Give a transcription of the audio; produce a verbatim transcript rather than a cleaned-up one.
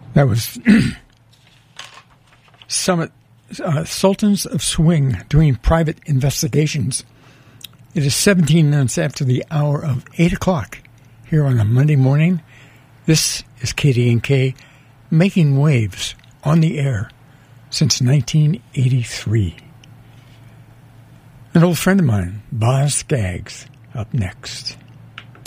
That was Summit uh, Sultans of Swing doing private investigations. It is seventeen minutes after the hour of eight o'clock here on a Monday morning. This is K D N K making waves on the air since nineteen eighty-three. An old friend of mine, Boz Scaggs, up next.